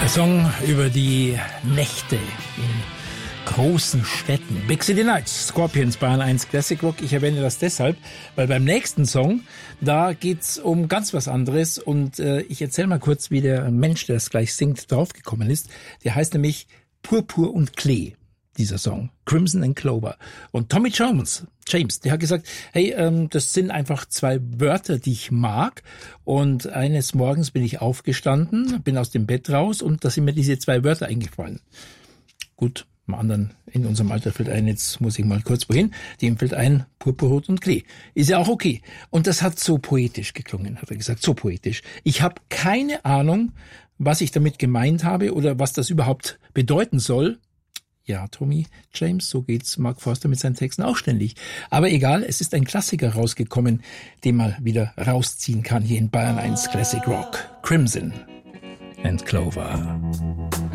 Der Song über die Nächte in großen Städten. Big City Nights, Scorpions, Bayern 1 Classic Rock. Ich erwähne das deshalb, weil beim nächsten Song, da geht's um ganz was anderes. Und ich erzähle mal kurz, wie der Mensch, der es gleich singt, draufgekommen ist. Der heißt nämlich Purpur und Klee, dieser Song. Crimson and Clover. Und Tommy James, der hat gesagt, hey, das sind einfach zwei Wörter, die ich mag. Und eines Morgens bin ich aufgestanden, bin aus dem Bett raus und da sind mir diese zwei Wörter eingefallen. Gut, dem anderen in unserem Alter fällt ein, jetzt muss ich mal kurz wohin, dem fällt ein Purpurrot und Klee. Ist ja auch okay. Und das hat so poetisch geklungen, hat er gesagt, so poetisch. Ich habe keine Ahnung, was ich damit gemeint habe oder was das überhaupt bedeuten soll. Ja, Tommy James, so geht's Mark Forster mit seinen Texten auch ständig. Aber egal, es ist ein Klassiker rausgekommen, den man wieder rausziehen kann hier in Bayern 1 Classic Rock. Crimson and Clover.